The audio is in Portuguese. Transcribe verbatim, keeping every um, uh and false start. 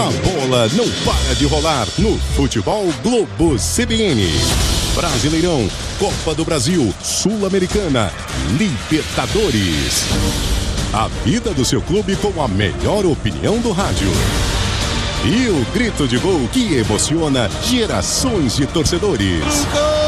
A bola não para de rolar no Futebol Globo C B N. Brasileirão, Copa do Brasil, Sul-Americana, Libertadores. A vida do seu clube com a melhor opinião do rádio. E o grito de gol que emociona gerações de torcedores.